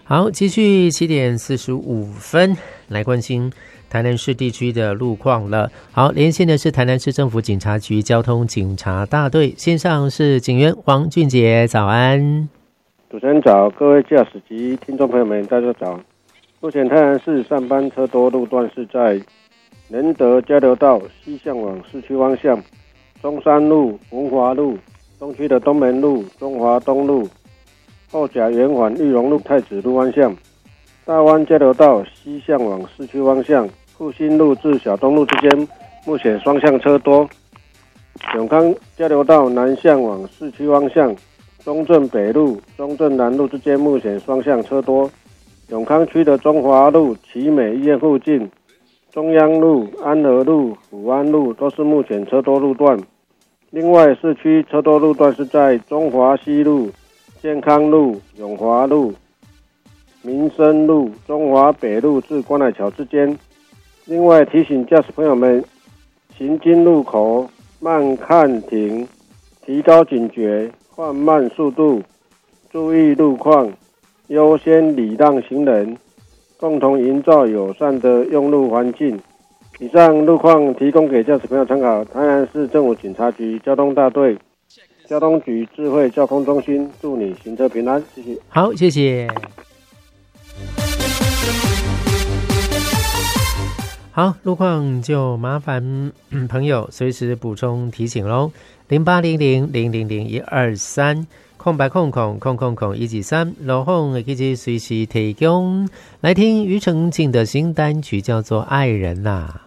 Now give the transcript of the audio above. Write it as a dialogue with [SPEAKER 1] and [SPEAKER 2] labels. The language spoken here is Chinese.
[SPEAKER 1] 好，继续7:45来关心台南市地区的路况了。好，连线的是台南市政府警察局交通警察大队，线上是警员黄俊杰，早安。
[SPEAKER 2] 主持人早，各位驾驶及听众朋友们，大家早。目前台南市上班车多路段是在仁德交流道西向往市区方向，中山路、文华路、东区的东门路、中华东路、后甲圆环玉龙路、太子路方向，大湾交流道西向往市区方向，复兴路至小东路之间目前双向车多。永康交流道南向往市区方向，中正北路、中正南路之间目前双向车多。永康区的中华路、奇美医院附近、中央路、安和路、福安路都是目前车多路段。另外，市区车多路段是在中华西路、健康路、永华路、民生路、中华北路至关海桥之间。另外提醒驾驶朋友们，行经路口慢看停，提高警觉，放慢速度，注意路况，优先礼让行人，共同营造友善的用路环境。以上路况提供给驾驶朋友参考。台南市政府警察局交通大队、交通局智慧交通中心，祝你行车平安，谢谢。
[SPEAKER 1] 好，谢谢。好，路况就麻烦朋友随时补充提醒咯。0800000123空白空123，路况会记得随时提供。来听庾澄庆的新单曲，叫做《爱人》啊。